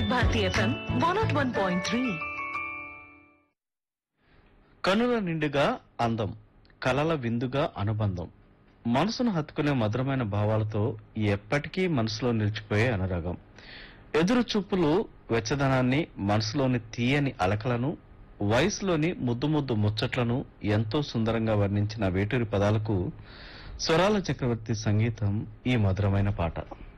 Bharati FM 101.3. కనుల నిండుగా అందం, కలల విందుగా అనుబంధం, మనసును హత్తుకునే మధురమైన భావాలతో ఎప్పటికీ మనసులో నిలిచిపోయే అనురాగం. ఎదురు చూపులు వెచ్చదనాన్ని, మనసులోని తీయని అలకలను, వయసులోని ముద్దు ముద్దు ముచ్చట్లను ఎంతో సుందరంగా వర్ణించిన వేటూరి పదాలకు స్వరాల చక్రవర్తి సంగీతం ఈ మధురమైన పాట.